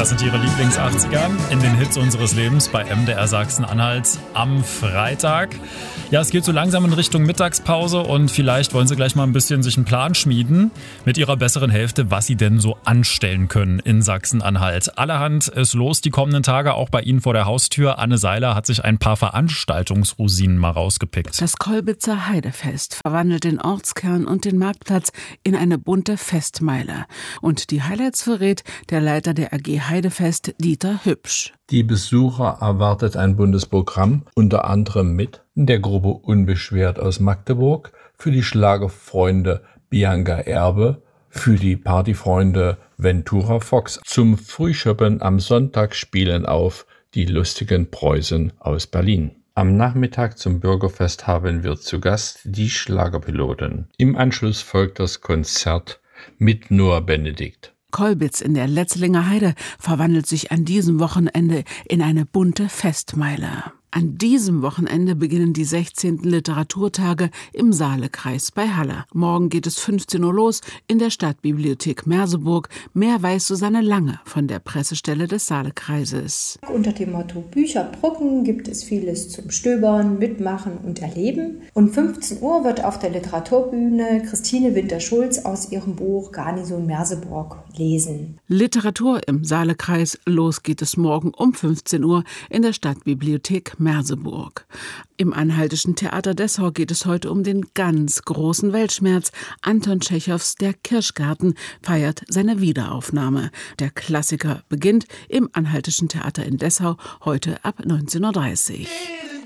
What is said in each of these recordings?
Das sind Ihre Lieblings-80er in den Hits unseres Lebens bei MDR Sachsen-Anhalt am Freitag. Ja, es geht so langsam in Richtung Mittagspause und vielleicht wollen Sie gleich mal ein bisschen sich einen Plan schmieden mit Ihrer besseren Hälfte, was Sie denn so anstellen können in Sachsen-Anhalt. Allerhand ist los die kommenden Tage, auch bei Ihnen vor der Haustür. Anne Seiler hat sich ein paar Veranstaltungsrosinen mal rausgepickt. Das Kolbitzer Heidefest verwandelt den Ortskern und den Marktplatz in eine bunte Festmeile. Und die Highlights verrät der Leiter der AG Heidefest, Dieter Hübsch. Die Besucher erwartet ein buntes Programm, unter anderem mit der Gruppe Unbeschwert aus Magdeburg, für die Schlagerfreunde Bianca Erbe, für die Partyfreunde Ventura Fox. Zum Frühschoppen am Sonntag spielen auf die lustigen Preußen aus Berlin. Am Nachmittag zum Bürgerfest haben wir zu Gast die Schlagerpiloten. Im Anschluss folgt das Konzert mit Noah Benedikt. Kolbitz in der Letzlinger Heide verwandelt sich an diesem Wochenende in eine bunte Festmeile. An diesem Wochenende beginnen die 16. Literaturtage im Saalekreis bei Halle. Morgen geht es 15 Uhr los in der Stadtbibliothek Merseburg. Mehr weiß Susanne Lange von der Pressestelle des Saalekreises. Unter dem Motto Bücher Brücken gibt es vieles zum Stöbern, Mitmachen und Erleben. Um 15 Uhr wird auf der Literaturbühne Christine Winter-Schulz aus ihrem Buch Garnison Merseburg lesen. Literatur im Saalekreis. Los geht es morgen um 15 Uhr in der Stadtbibliothek Merseburg. Im Anhaltischen Theater Dessau geht es heute um den ganz großen Weltschmerz. Anton Tschechows Der Kirschgarten feiert seine Wiederaufnahme. Der Klassiker beginnt im Anhaltischen Theater in Dessau heute ab 19:30 Uhr.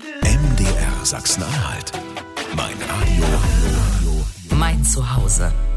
MDR Sachsen-Anhalt. Mein Radio. Mein Zuhause.